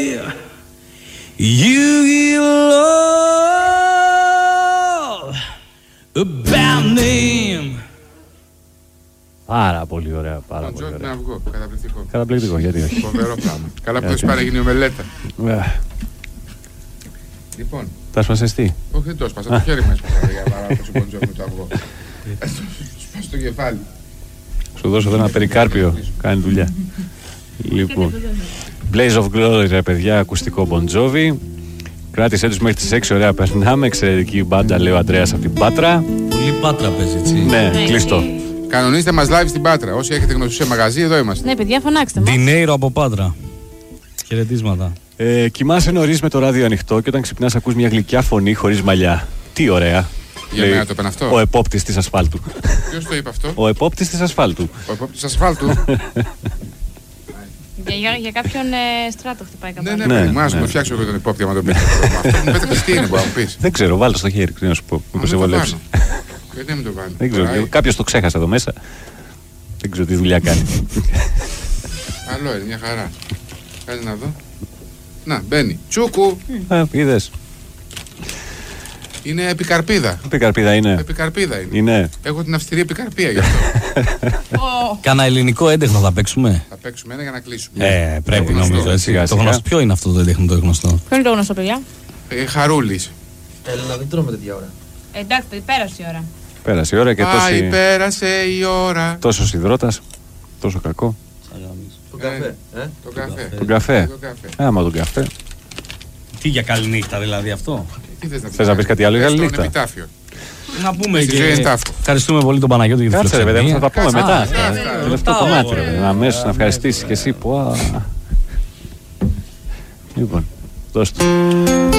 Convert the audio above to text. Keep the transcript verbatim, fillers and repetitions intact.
You give love a bad name. Πάρα πολύ ωραία, πάρα Τον πολύ Τζον ωραία. Αυγό, καταπληκτικό. Καταπληκτικό, γιατί όχι. Φοβερό πράγμα. Καλά που το έχει πάρει γίνει ομελέτα. Λοιπόν, Θα σπάσες τι? όχι δεν το σπάσα, το χέρι μου έσπασα για παράδειγμα στον Bon Jovi με το αυγό. Σπάσα το κεφάλι. Σου δώσω εδώ ένα περικάρπιο, κάνει δουλειά. Λοιπόν, Blaze of Glory, ρε παιδιά, ακουστικό Bon Jovi. Κράτησέ τους μέχρι τις έξι, ωραία περνάμε. Εξαιρετική μπάντα, λέει ο Αντρέας από την Πάτρα. Πολύ Πάτρα παίζει, έτσι. Ναι, κλειστό. Κανονίστε μας live στην Πάτρα. Όσοι έχετε γνωστούς σε μαγαζί, εδώ είμαστε. Ναι, παιδιά, φωνάξτε μας. Ντινέιρο από Πάτρα. Χαιρετίσματα. Ε, κοιμάσαι νωρίς με το ράδιο ανοιχτό και όταν ξυπνάς ακούς μια γλυκιά φωνή χωρίς μαλλιά. Τι ωραία. Για μένα το είπαν αυτό. Ο επόπτης της ασφάλτου. Ποιος το είπε αυτό? Ο επόπτης της ασφάλτου. Ο επόπτης ασφάλτου. Για, για, για κάποιον ε, στράτο χτυπάει Ναι, καπάκι. ναι, Ναι, παιδί μου, ας ναι. μου φτιάξω εγώ τον υπόπτη άμα τον πείτε. Αυτό μου πέταξες τι είναι, μπορεί να μου πεις. Δεν ξέρω, βάλω στο χέρι, να σου πω. Μήπως σε Μα δεν το βολέψει. κάνω. Γιατί δεν μου το κάνω. Δεν ξέρω, Χωράει. κάποιος το ξέχασε εδώ μέσα. Δεν ξέρω τι δουλειά κάνει. Καλό είναι, μια χαρά. Κάτσε να δω. Να, μπαίνει. Τσούκου. Α, είδες. Είναι επικαρπίδα. Επικαρπίδα είναι. Επικαρπίδα είναι. Είναι. Έχω την αυστηρή επικαρπία γι' αυτό. Κάνα ελληνικό έντεχνο θα παίξουμε. Θα παίξουμε ένα για να κλείσουμε. Ε, πρέπει Το γνωστό. νομίζω έτσι. Σιγά, Το σιγά. γνωστό. Ποιο είναι αυτό το έντεχνο το γνωστό? Ποιο είναι το γνωστό, παιδιά? Ε, Χαρούλης. Έλενα, δεν τρώμε τέτοια ώρα. Εντάξει, παιδί, πέρασε η ώρα. Πέρασε η ώρα και Πάει, τόση, πέρασε η ώρα. τόσο υδρότας, τόσο κακό. Το Ε, καφέ, ε. Το καφέ. Τον καφέ. Το καφέ. Άμα τον καφέ. Τι για καληνύχτα δηλαδή αυτό? Τι θες να Θες να πεις κάτι άλλο για Πες τον νύχτα? επιτάφιο. Να πούμε Στη ζωή είναι και... τάφο. Ευχαριστούμε πολύ τον Παναγιώτη για τη Κάτσε ρε παιδί, φιλοξενία. θα τα πούμε Κάτσε, μετά. αυτά, αυτά. Τελευταίο Ρωτάω, κομμάτι ωραία. ρε παιδί, αμέσως να ευχαριστήσεις και εσύ που... α. Λοιπόν, δώσ' το.